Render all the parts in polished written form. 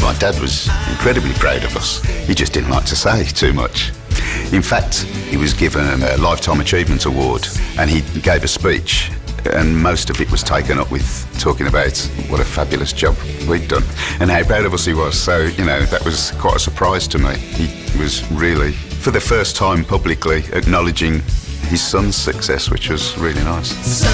My dad was incredibly proud of us. He just didn't like to say too much. In fact, he was given a Lifetime Achievement Award, and he gave a speech, and most of it was taken up with talking about what a fabulous job we'd done and how proud of us he was. So, you know, that was quite a surprise to me. He was really, for the first time publicly, acknowledging his son's success, which was really nice.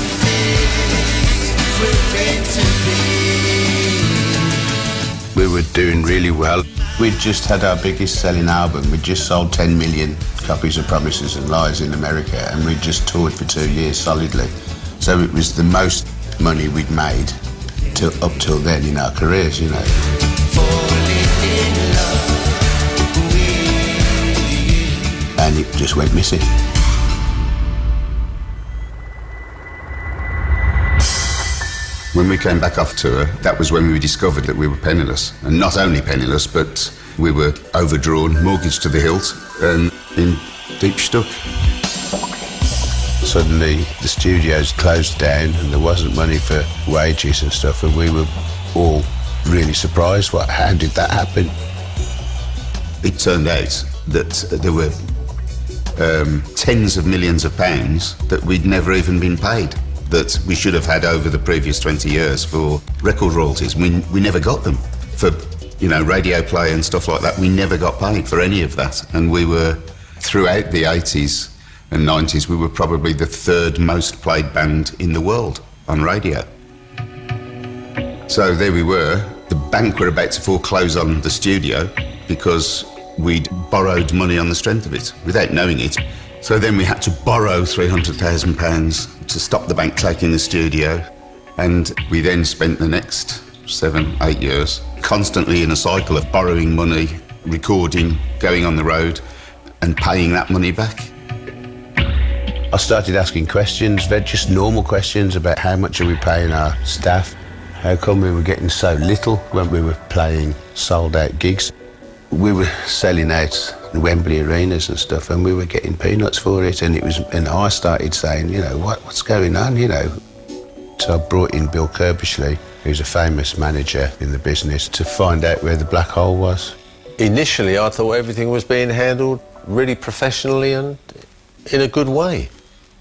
We were doing really well. We'd just had our biggest selling album. We'd just sold 10 million copies of Promises and Lies in America, and we'd just toured for 2 years solidly. So it was the most money we'd made up till then in our careers, you know. And it just went missing. When we came back off tour, that was when we discovered that we were penniless. And not only penniless, but we were overdrawn, mortgaged to the hilt, and in deep stuck. Suddenly the studios closed down and there wasn't money for wages and stuff, and we were all really surprised. How did that happen? It turned out that there were tens of millions of pounds that we'd never even been paid, that we should have had over the previous 20 years for record royalties. We never got them. For, you know, radio play and stuff like that, we never got paid for any of that. And we were, throughout the 80s and 90s, we were probably the third most played band in the world on radio. So there we were. The bank were about to foreclose on the studio because we'd borrowed money on the strength of it without knowing it. So then we had to borrow £300,000 to stop the bank taking the studio, and we then spent the next 7-8 years constantly in a cycle of borrowing money, recording, going on the road and paying that money back. I started asking questions, just normal questions about how much are we paying our staff, how come we were getting so little when we were playing sold-out gigs. We were selling out Wembley arenas and stuff, and we were getting peanuts for it, and I started saying, you know, what's going on, you know. So I brought in Bill Kerbishley, who's a famous manager in the business, to find out where the black hole was. Initially, I thought everything was being handled really professionally and in a good way.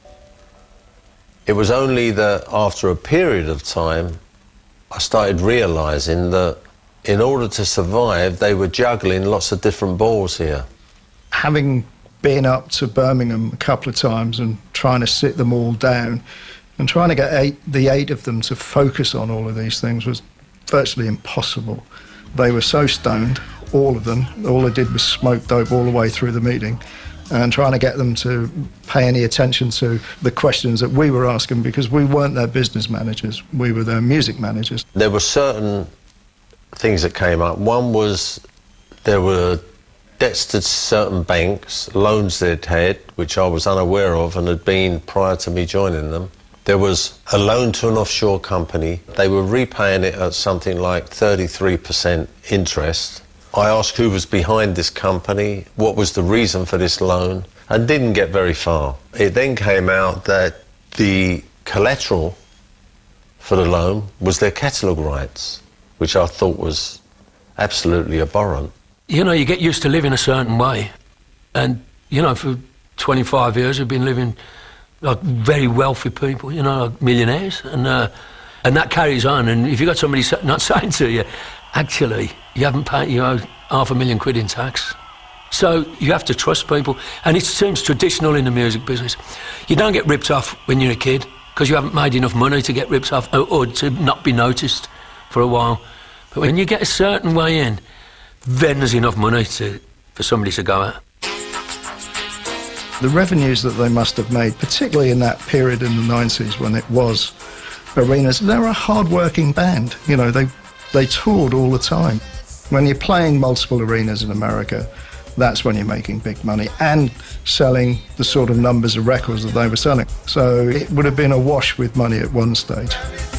It was only that after a period of time, I started realising that in order to survive, they were juggling lots of different balls here. Having been up to Birmingham a couple of times and trying to sit them all down and trying to get the eight of them to focus on all of these things was virtually impossible. They were so stoned, all of them. All they did was smoke dope all the way through the meeting, and trying to get them to pay any attention to the questions that we were asking, because we weren't their business managers, we were their music managers. There were certain things that came up. One was there were debts to certain banks, loans they'd had, which I was unaware of and had been prior to me joining them. There was a loan to an offshore company. They were repaying it at something like 33% interest. I asked who was behind this company, what was the reason for this loan, and didn't get very far. It then came out that the collateral for the loan was their catalogue rights, which I thought was absolutely abhorrent. You know, you get used to living a certain way, and, you know, for 25 years we've been living like very wealthy people, you know, like millionaires, and that carries on. And if you've got somebody not saying to you, actually, you haven't paid, you owe £500,000 in tax. So you have to trust people, and it seems traditional in the music business. You don't get ripped off when you're a kid because you haven't made enough money to get ripped off or to not be noticed for a while. But when you get a certain way in, then there's enough money for somebody to go at. The revenues that they must have made, particularly in that period in the 90s when it was arenas, they're a hard-working band. You know, they toured all the time. When you're playing multiple arenas in America, that's when you're making big money and selling the sort of numbers of records that they were selling. So it would have been awash with money at one stage.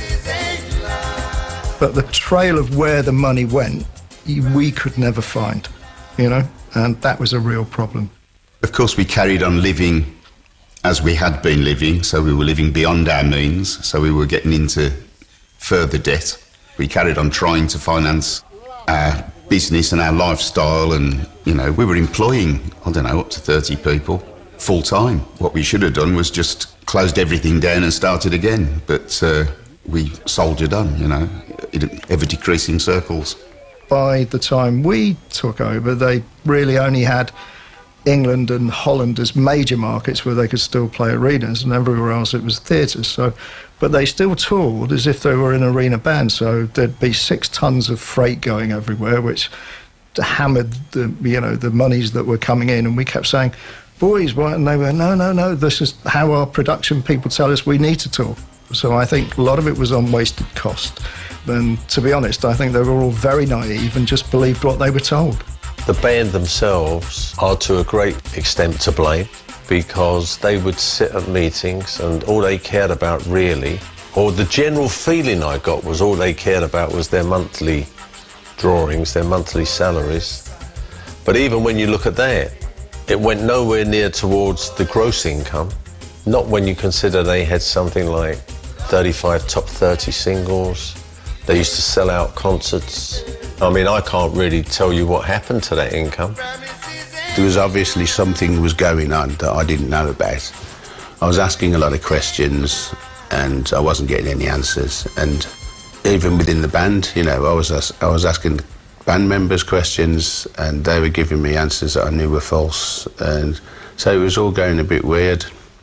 But the trail of where the money went, we could never find, you know, and that was a real problem. Of course, we carried on living as we had been living, so we were living beyond our means, so we were getting into further debt. We carried on trying to finance our business and our lifestyle, and, you know, we were employing, I don't know, up to 30 people full time. What we should have done was just closed everything down and started again. But we soldiered on, you know, in ever-decreasing circles. By the time we took over, they really only had England and Holland as major markets where they could still play arenas, and everywhere else it was theatres. So, but they still toured as if they were an arena band. So there'd be 6 tons of freight going everywhere, which hammered the, you know, the monies that were coming in. And we kept saying, boys, why? And they were, no, this is how our production people tell us we need to tour. So I think a lot of it was on wasted cost. And to be honest, I think they were all very naive and just believed what they were told. The band themselves are to a great extent to blame, because they would sit at meetings and all they cared about really, or the general feeling I got was all they cared about was their monthly drawings, their monthly salaries. But even when you look at that, it went nowhere near towards the gross income, not when you consider they had something like 35 top 30 singles. They used to sell out concerts. I mean, I can't really tell you what happened to that income. There was obviously something was going on that I didn't know about. I was asking a lot of questions and I wasn't getting any answers. And even within the band, you know, I was asking band members questions and they were giving me answers that I knew were false. And so it was all going a bit weird.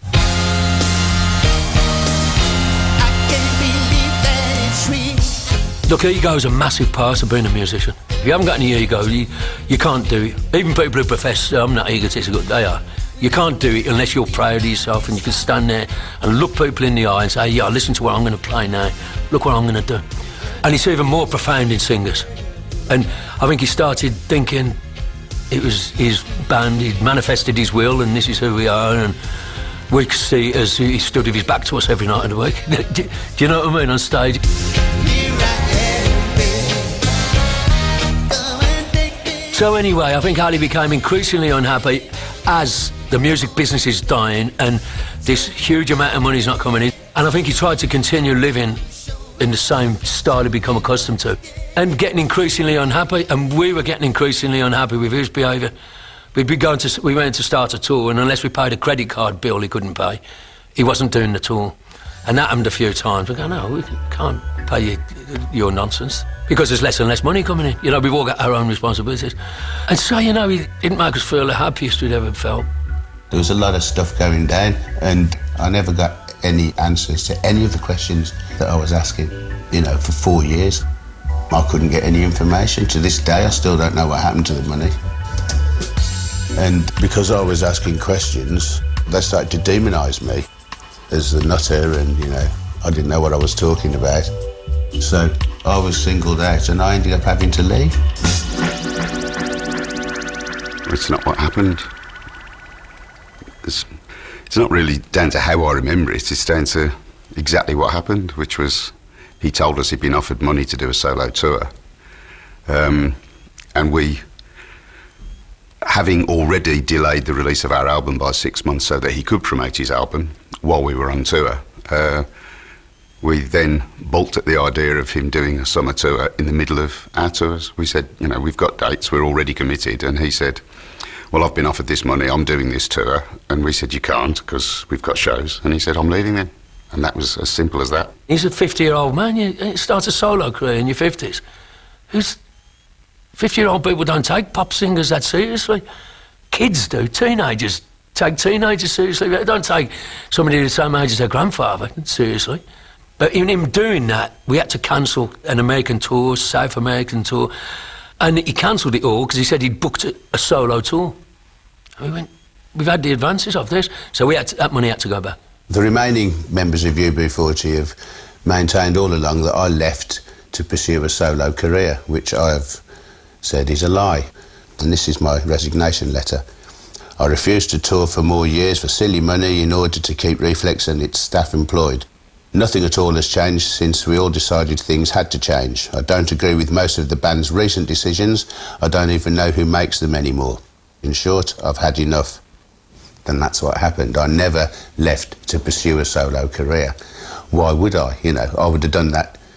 Look, ego is a massive part of being a musician. If you haven't got any ego, you can't do it. Even people who profess, I'm not egotistical, they are. You can't do it unless you're proud of yourself and you can stand there and look people in the eye and say, yeah, listen to what I'm going to play now. Look what I'm going to do. And it's even more profound in singers. And I think he started thinking it was his band, he'd manifested his will and this is who we are. And we could see as he stood with his back to us every night of the week. Do you know what I mean, on stage? So anyway, I think Ali became increasingly unhappy as the music business is dying and this huge amount of money is not coming in. And I think he tried to continue living in the same style he'd become accustomed to and getting increasingly unhappy, and we were getting increasingly unhappy with his behaviour. We went to start a tour, and unless we paid a credit card bill he couldn't pay, he wasn't doing the tour. And that happened a few times. We go, no, we can't pay you your nonsense, because there's less and less money coming in. You know, we've all got our own responsibilities. And so, you know, he didn't make us feel the happiest we'd ever felt. There was a lot of stuff going down, and I never got any answers to any of the questions that I was asking, you know, for 4 years. I couldn't get any information. To this day, I still don't know what happened to the money. And because I was asking questions, they started to demonise me as the nutter, and, you know, I didn't know what I was talking about. So I was singled out and I ended up having to leave. It's not what happened. It's not really down to how I remember it, it's down to exactly what happened, which was he told us he'd been offered money to do a solo tour. And we, having already delayed the release of our album by 6 months so that he could promote his album while we were on tour, we then balked at the idea of him doing a summer tour in the middle of our tours. We said, you know, we've got dates, we're already committed. And he said, well, I've been offered this money, I'm doing this tour. And we said, you can't, because we've got shows. And he said, I'm leaving then. And that was as simple as that. He's a 50-year-old man. You start a solo career in your 50s. 50-year-old people don't take pop singers that seriously. Kids do. Teenagers take teenagers seriously. They don't take somebody the same age as their grandfather seriously. But in him doing that, we had to cancel an American tour, South American tour, and he cancelled it all because he said he'd booked a solo tour. And we went, we've had the advances of this, so that money had to go back. The remaining members of UB40 have maintained all along that I left to pursue a solo career, which I have said is a lie. And this is my resignation letter. I refused to tour for more years for silly money in order to keep Reflex and its staff employed. Nothing at all has changed since we all decided things had to change. I don't agree with most of the band's recent decisions. I don't even know who makes them anymore. In short, I've had enough. And that's what happened. I never left to pursue a solo career. Why would I? You know, I would have done that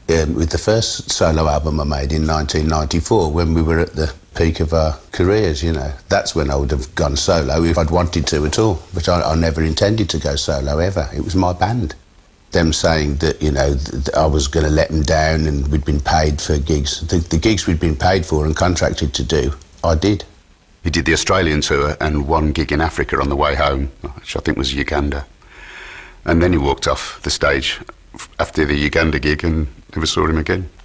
with the first solo album I made in 1994, when we were at the peak of our careers, you know. That's when I would have gone solo if I'd wanted to at all. But I never intended to go solo ever. It was my band. Them saying that, you know, that I was going to let them down and we'd been paid for gigs. The gigs we'd been paid for and contracted to do, I did. He did the Australian tour and one gig in Africa on the way home, which I think was Uganda. And then he walked off the stage after the Uganda gig and never saw him again.